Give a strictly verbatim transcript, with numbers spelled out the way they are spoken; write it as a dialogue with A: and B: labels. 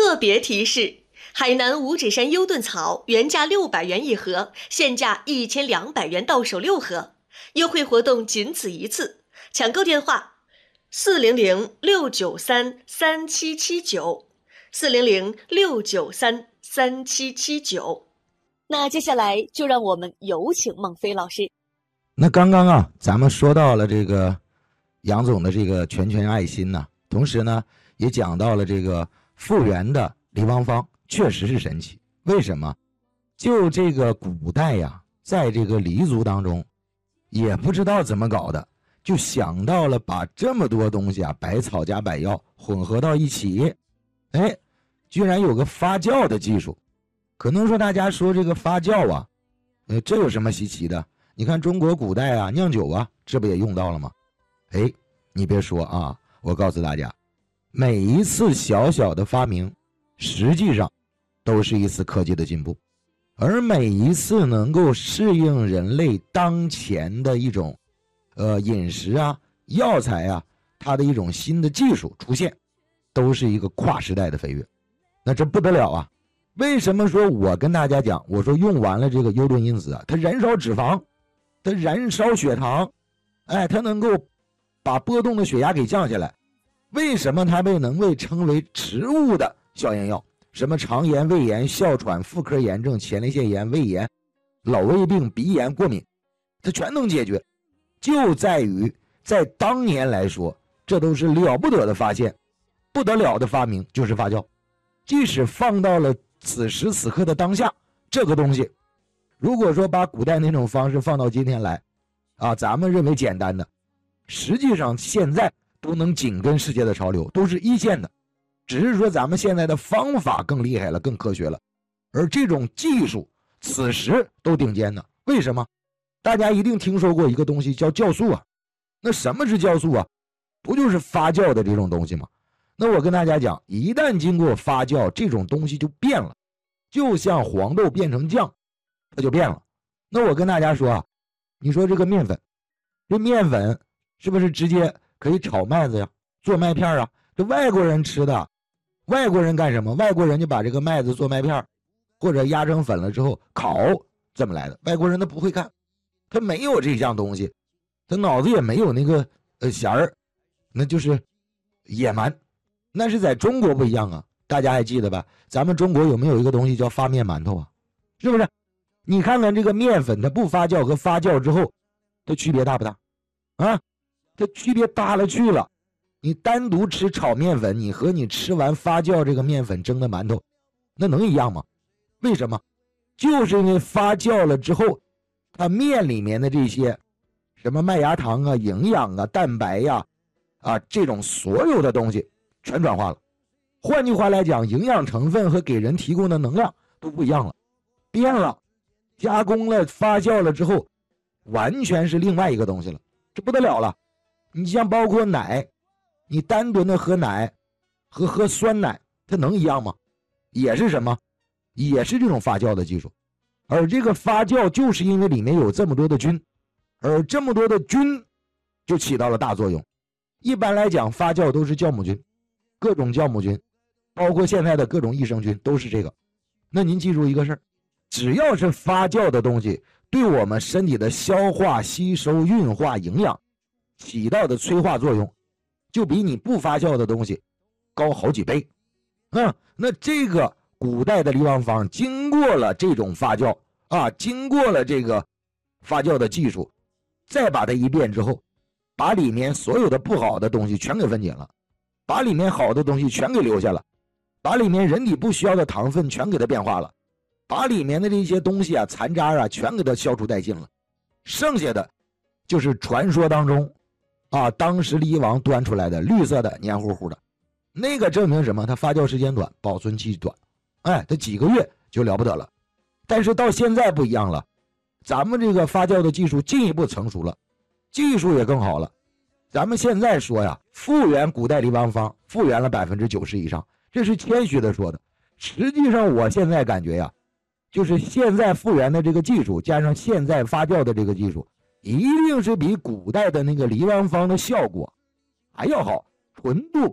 A: 特别提示：海南五指山优盾草原价六百元一盒，现价一千两百元到手六盒，优惠活动仅此一次。抢购电话：四零零六九三三七七九，四零零六九三三七七九。那接下来就让我们有请孟非老师。
B: 那刚刚啊，咱们说到了这个杨总的这个拳拳爱心呢、啊，同时呢，也讲到了这个复原的梨王方确实是神奇。为什么？就这个古代呀，在这个黎族当中，也不知道怎么搞的，就想到了把这么多东西啊，百草加百药混合到一起，哎，居然有个发酵的技术。可能说大家说这个发酵啊，呃，这有什么稀奇的？你看中国古代啊，酿酒啊，这不也用到了吗？哎，你别说啊，我告诉大家，每一次小小的发明，实际上都是一次科技的进步，而每一次能够适应人类当前的一种呃饮食啊、药材啊，它的一种新的技术出现，都是一个跨时代的飞跃。那这不得了啊！为什么说我跟大家讲，我说用完了这个优盾因子啊，它燃烧脂肪，它燃烧血糖，哎，它能够把波动的血压给降下来。为什么它被能被称为植物的消炎药？什么肠炎、胃炎、哮喘、妇科炎症、前列腺炎、胃炎、老胃病、鼻炎、过敏，它全能解决。就在于在当年来说，这都是了不得的发现，不得了的发明，就是发酵。即使放到了此时此刻的当下，这个东西如果说把古代那种方式放到今天来啊，咱们认为简单的，实际上现在都能紧跟世界的潮流，都是一线的，只是说咱们现在的方法更厉害了，更科学了，而这种技术此时都顶尖的。为什么？大家一定听说过一个东西叫酵素啊。那什么是酵素啊？不就是发酵的这种东西吗？那我跟大家讲，一旦经过发酵，这种东西就变了，就像黄豆变成酱，它就变了。那我跟大家说啊，你说这个面粉，这面粉是不是直接可以炒麦子呀，做麦片啊？这外国人吃的，外国人干什么？外国人就把这个麦子做麦片，或者压成粉了之后烤，这么来的。外国人他不会干，他没有这项东西，他脑子也没有那个呃弦儿，那就是野蛮。那是在中国不一样啊，大家还记得吧？咱们中国有没有一个东西叫发面馒头啊？是不是？你看看这个面粉，它不发酵和发酵之后，它区别大不大？啊，它区别大了去了。你单独吃炒面粉，你和你吃完发酵这个面粉蒸的馒头，那能一样吗？为什么？就是因为发酵了之后，它面里面的这些什么麦芽糖啊、营养啊、蛋白呀、啊，啊这种所有的东西全转化了。换句话来讲，营养成分和给人提供的能量都不一样了，变了，加工了、发酵了之后，完全是另外一个东西了，这不得了了。你像包括奶，你单独的喝奶和喝酸奶，它能一样吗？也是什么？也是这种发酵的技术。而这个发酵就是因为里面有这么多的菌，而这么多的菌就起到了大作用。一般来讲，发酵都是酵母菌，各种酵母菌，包括现在的各种益生菌都是这个。那您记住一个事儿，只要是发酵的东西，对我们身体的消化、吸收、运化营养起到的催化作用，就比你不发酵的东西高好几倍。嗯，那这个古代的梨王方经过了这种发酵啊，经过了这个发酵的技术，再把它一变之后，把里面所有的不好的东西全给分解了，把里面好的东西全给留下了，把里面人体不需要的糖分全给它变化了，把里面的这些东西啊、残渣啊全给它消除殆尽了，剩下的就是传说当中啊，当时梨王端出来的绿色的黏糊糊的那个，证明什么？它发酵时间短，保存期短，哎，它几个月就了不得了。但是到现在不一样了，咱们这个发酵的技术进一步成熟了，技术也更好了。咱们现在说呀，复原古代梨王方，复原了百分之九十以上，这是谦虚的说的。实际上，我现在感觉呀，就是现在复原的这个技术，加上现在发酵的这个技术，一定是比古代的那个梨王方的效果还要好，纯度